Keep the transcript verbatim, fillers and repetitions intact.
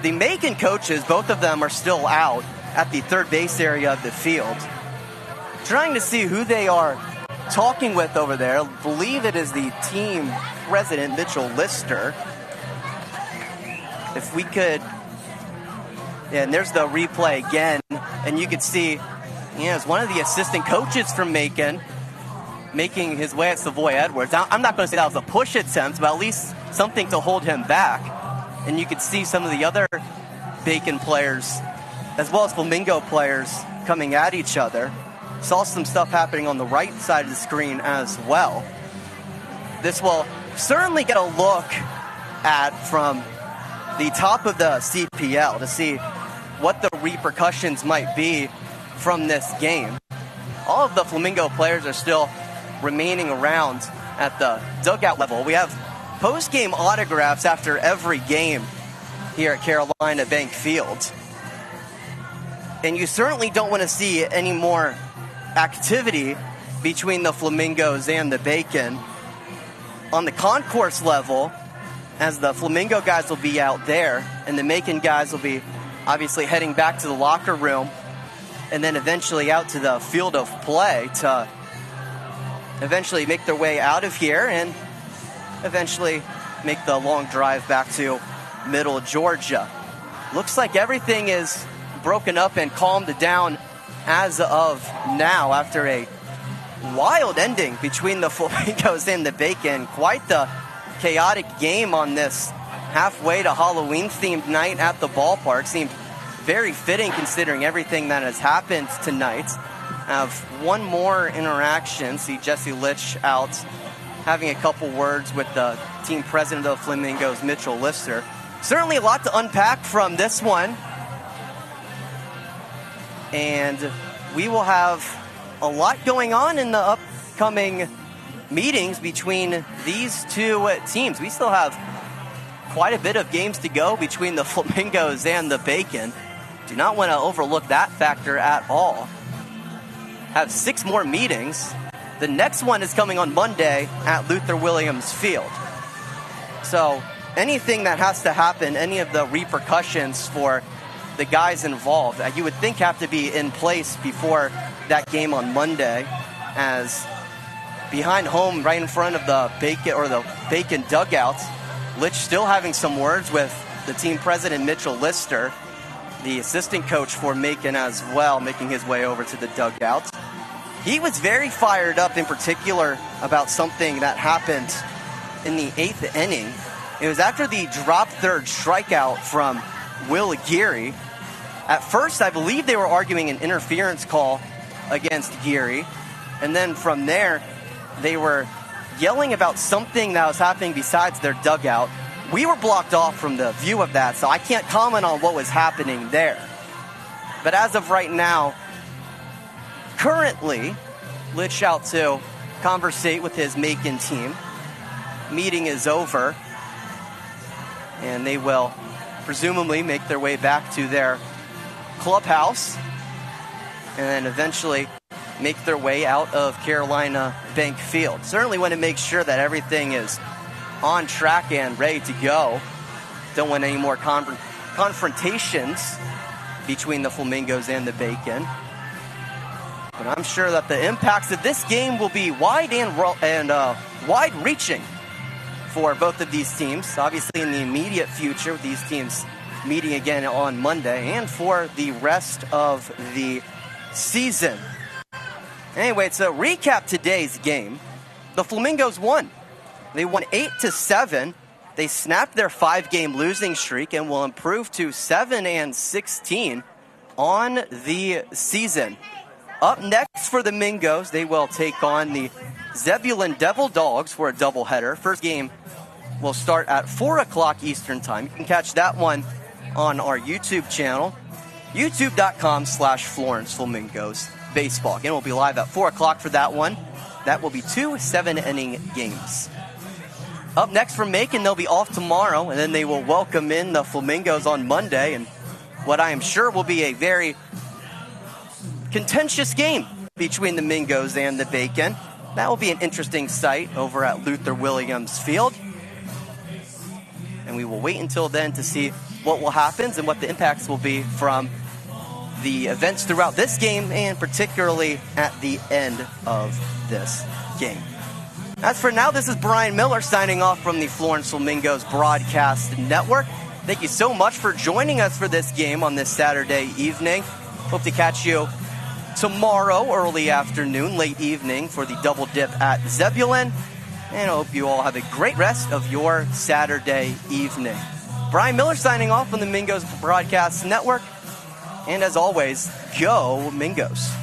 the Macon coaches, both of them are still out at the third base area of the field, trying to see who they are talking with over there. I believe it is the team president, Mitchell Lister. If we could, yeah, and there's the replay again, and you could see, yeah, it's one of the assistant coaches from Macon making his way at Savoy Edwards. Now, I'm not going to say that was a push attempt, but at least something to hold him back. And you could see some of the other Bacon players, as well as Flamingo players, coming at each other. Saw some stuff happening on the right side of the screen as well. This will certainly get a look at from the top of the C P L to see what the repercussions might be from this game. All of the Flamingo players are still remaining around at the dugout level. We have post-game autographs after every game here at Carolina Bank Field. And you certainly don't want to see any more activity between the Flamingos and the Bacon. On the concourse level, as the Flamingo guys will be out there, and the Macon guys will be obviously heading back to the locker room, and then eventually out to the field of play to eventually make their way out of here and eventually make the long drive back to Middle Georgia. Looks like everything is broken up and calmed down as of now after a wild ending between the Flamingos and the Bacon. Quite the chaotic game on this halfway to Halloween-themed night at the ballpark. Seemed very fitting considering everything that has happened tonight. Have one more interaction. See Jesse Litch out having a couple words with the team president of the Flamingos, Mitchell Lister. Certainly a lot to unpack from this one. And we will have a lot going on in the upcoming meetings between these two teams. We still have quite a bit of games to go between the Flamingos and the Bacon. Do not want to overlook that factor at all. Have six more meetings. The next one is coming on Monday at Luther Williams Field. So anything that has to happen, any of the repercussions for the guys involved, you would think have to be in place before that game on Monday, as behind home, right in front of the Bacon or the Bacon dugouts, Litch still having some words with the team president, Mitchell Lister, the assistant coach for Macon as well, making his way over to the dugout. He was very fired up in particular about something that happened in the eighth inning. It was after the drop third strikeout from Will Geary. At first, I believe they were arguing an interference call against Geary. And then from there, they were yelling about something that was happening besides their dugout. We were blocked off from the view of that, so I can't comment on what was happening there. But as of right now, currently, Litch out to conversate with his Macon team. Meeting is over, and they will presumably make their way back to their clubhouse and then eventually make their way out of Carolina Bank Field. Certainly want to make sure that everything is on track and ready to go. Don't want any more con- confrontations between the Flamingos and the Bacon. But I'm sure that the impacts of this game will be wide and, ro- and uh, wide-reaching for both of these teams. Obviously in the immediate future, with these teams meeting again on Monday, and for the rest of the season. Anyway, to recap today's game, the Flamingos won. They won eight to seven. They snapped their five-game losing streak and will improve to seven and sixteen on the season. Up next for the Mingos, they will take on the Zebulon Devil Dogs for a doubleheader. First game will start at four o'clock Eastern Time. You can catch that one on our YouTube channel, youtube.com slash Florence Flamingos Baseball. Again, we'll be live at four o'clock for that one. That will be two seven-inning games. Up next from Macon, they'll be off tomorrow, and then they will welcome in the Flamingos on Monday, and what I am sure will be a very contentious game between the Mingos and the Bacon. That will be an interesting sight over at Luther Williams Field. And we will wait until then to see what will happen and what the impacts will be from the events throughout this game, and particularly at the end of this game. As for now, this is Brian Miller signing off from the Florence Flamingos Broadcast Network. Thank you so much for joining us for this game on this Saturday evening. Hope to catch you tomorrow, early afternoon, late evening, for the double dip at Zebulon. And I hope you all have a great rest of your Saturday evening. Brian Miller signing off from the Mingos Broadcast Network. And as always, go Mingos.